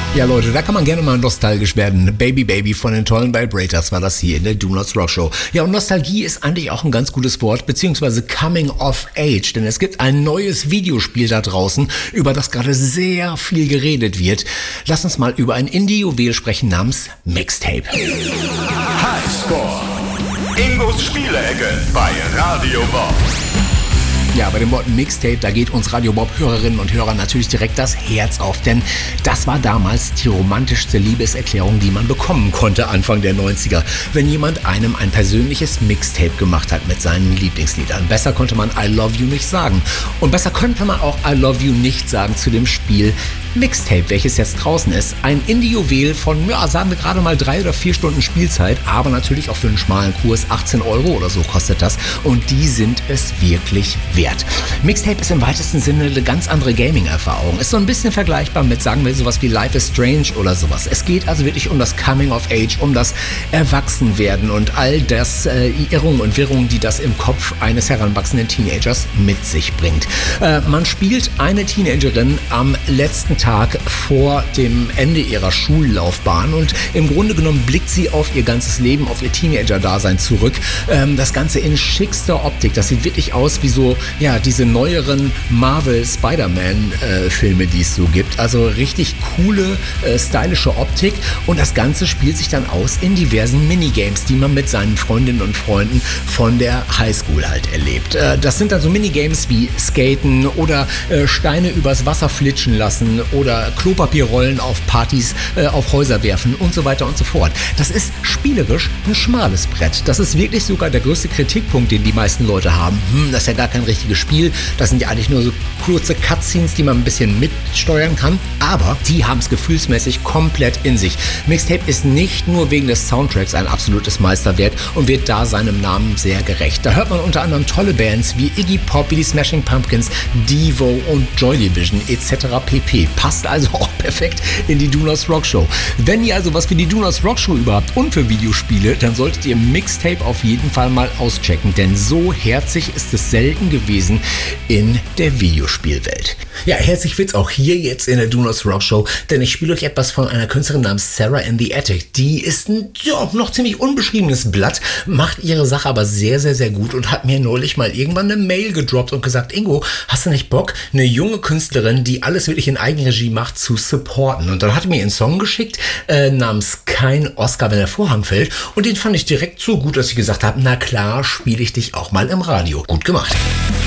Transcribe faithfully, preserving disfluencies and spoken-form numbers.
Ja Leute, da kann man gerne mal nostalgisch werden. Baby Baby von den tollen Vibrators war das hier in der Do Not Rock Show. Ja, und Nostalgie ist eigentlich auch ein ganz gutes Wort, beziehungsweise Coming of Age, denn es gibt ein neues Videospiel da draußen, über das gerade sehr viel geredet wird. Lass uns mal über ein Indie-Juwel sprechen namens Mixtape. Highscore. Ingos Spielecke bei Radio Bob. Ja, bei dem Wort Mixtape, da geht uns Radio Bob-Hörerinnen und Hörern natürlich direkt das Herz auf, denn das war damals die romantischste Liebeserklärung, die man bekommen konnte Anfang der neunziger, wenn jemand einem ein persönliches Mixtape gemacht hat mit seinen Lieblingsliedern. Besser konnte man I Love You nicht sagen und besser könnte man auch I Love You nicht sagen zu dem Spiel Mixtape, welches jetzt draußen ist. Ein Indie-Juwel von, ja, sagen wir gerade mal drei oder vier Stunden Spielzeit, aber natürlich auch für einen schmalen Kurs. achtzehn Euro oder so kostet das und die sind es wirklich wert. Mixtape ist im weitesten Sinne eine ganz andere Gaming-Erfahrung. Ist so ein bisschen vergleichbar mit, sagen wir, sowas wie Life is Strange oder sowas. Es geht also wirklich um das Coming of Age, um das Erwachsenwerden und all das äh, Irrungen und Wirrungen, die das im Kopf eines heranwachsenden Teenagers mit sich bringt. Äh, man spielt eine Teenagerin am letzten Tag vor dem Ende ihrer Schullaufbahn und im Grunde genommen blickt sie auf ihr ganzes Leben, auf ihr Teenager-Dasein zurück. Ähm, das Ganze in schickster Optik. Das sieht wirklich aus wie so, ja, diese neueren Marvel-Spider-Man-Filme, äh, die es so gibt. Also richtig coole, äh, stylische Optik und das Ganze spielt sich dann aus in diversen Minigames, die man mit seinen Freundinnen und Freunden von der Highschool halt erlebt. Äh, das sind dann so Minigames wie Skaten oder äh, Steine übers Wasser flitschen lassen oder Klopapierrollen auf Partys, äh, auf Häuser werfen und so weiter und so fort. Das ist spielerisch ein schmales Brett. Das ist wirklich sogar der größte Kritikpunkt, den die meisten Leute haben. Hm, das ist ja gar kein richtiges Spiel. Das sind ja eigentlich nur so kurze Cutscenes, die man ein bisschen mitsteuern kann. Aber die haben es gefühlsmäßig komplett in sich. Mixtape ist nicht nur wegen des Soundtracks ein absolutes Meisterwerk und wird da seinem Namen sehr gerecht. Da hört man unter anderem tolle Bands wie Iggy Pop, wie die Smashing Pumpkins, Devo und Joy Division et cetera pp. Passt also auch perfekt in die Do Not Rock Show. Wenn ihr also was für die Do Not Rock Show überhaupt und für Videospiele, dann solltet ihr Mixtape auf jeden Fall mal auschecken, denn so herzig ist es selten gewesen in der Videospielwelt. Ja, herzlich wird's auch hier jetzt in der Do Not Rock Show, denn ich spiele euch etwas von einer Künstlerin namens Sarah in the Attic. Die ist ein ja, noch ziemlich unbeschriebenes Blatt, macht ihre Sache aber sehr, sehr, sehr gut und hat mir neulich mal irgendwann eine Mail gedroppt und gesagt, Ingo, hast du nicht Bock, eine junge Künstlerin, die alles wirklich in Eigenregie macht, zu supporten? Und dann hat er mir einen Song geschickt, äh, namens Kein Oscar, wenn der Vorhang fällt, und den fand ich direkt so gut, dass ich gesagt habe, na klar, spiele ich dich auch mal im Radio. Gut gemacht.